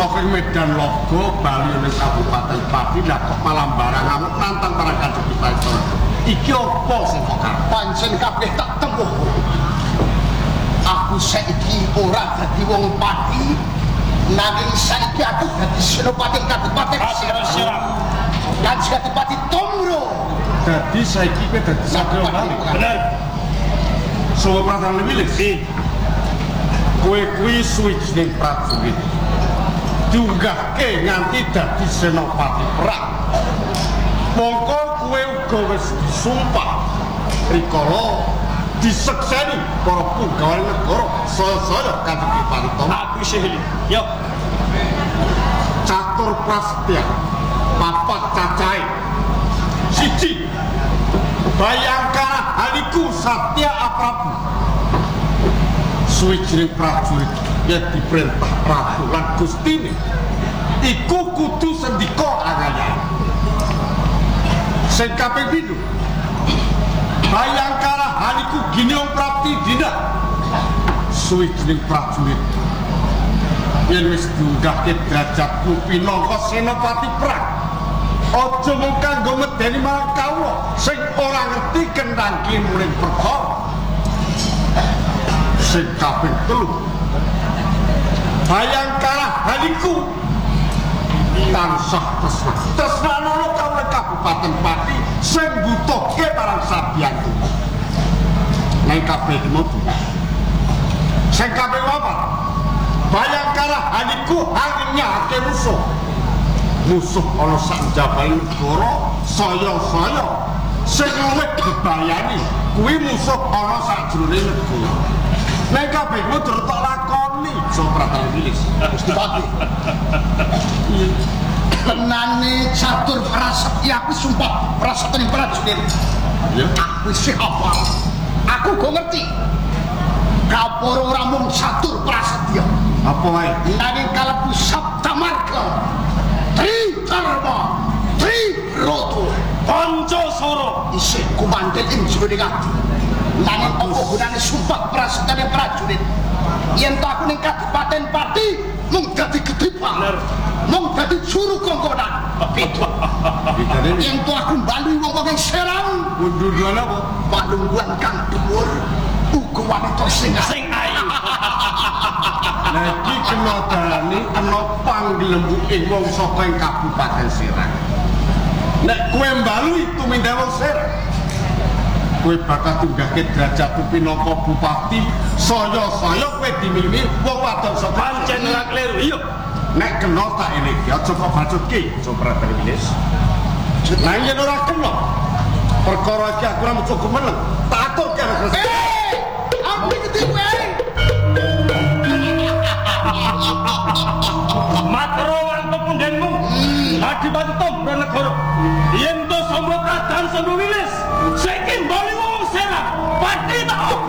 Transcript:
saking Medan Logo bali ning Kabupaten Pati lah kok malah barang ngamuk nantang para kanjeng kita itu. Iki apa sing kok pancen kabeh tak tempuh. Aku saiki ora dadi wong Pati, nanging saiki aku dadi Senopati Kabupaten Serang. Dan Senopati Tomro. Dadi saiki kowe dadi Satrio Bali. Bener. Sopo Pradana Wilis? Kowe kuwi suwijining prajurit. Diunggahke nganti dadi senopati perang. Mongko kowe uga wis disumpah rikala disekseni para punggawa negara saya Kanjeng Panto. Aku isih yo. Catur prasetya papat cacahe. Siji Bayangkara Haliku Satya Aprabu. Suwijining prajurit yang diperintah Prabu lan Gustine iku kudu sendika angaya. Sing kaping 7 Bayangkara Haliku Ginyong Prapti Dina. Suwijining prajurit yen wis diunggahke derajatku pinangka senopati perang, aja mung kanggo medeni marang kawula sing ora ngerti kendhangke muring perkara. Sing kaping 3 Bayangkara Haliku tansah tresnanono kawula Kabupaten Pati sing butuhke barang sabiyanku. Nang kabeh modu. Sing kaping 4 Bayangkara Haliku hanyake musuh. Musuh ana sak njabane negara saya-saya sing luwih bebayani kuwi musuh ana sak jroning negara. Nek kabehmu durung tak lakoni Pradana Wilis. Gusti Pati. Tenane catur prasetya aku sumpah prasetya prajurit. Ya, aku sih apa? Aku go ngerti. Kaporo ora mung catur prasetya. apa wae? Nanging kalebu sabda marga. Trikarma, Triroto, Pancasara isih kumandhel ing jroning ati. Nanging apa gunane sumpah prasetya prajurit? Yen to aku ning Kabupaten Pati mung dadi gedhepan. Mung dadi juru kongkonan. Yen to aku mbalui wong-wong ing Serang, Mundur-munduran apa? palungguhan kang dhuwur uga wanita sing ayu. Nah iki kena dalane kena panglembuking wong saka ing Kabupaten Serang. Nek kowe mbalui tumindak wong Serang, kowe bakal tunggahke derajatmu pinangka bupati, saya kowe dimilih wong wadon saka Pancen ora kleru, iya. nek kena tak eleke aja kok bacutke Pradana Wilis. Nah yen ora kena perkara iki aku ora mung meneng tak aturke karo Ambil ketipu Matrowan pepundenmu Adipati Tomro Negara yen to Sambra Pradhan Sambra Wilis saiki mbali wong Serang Pati tak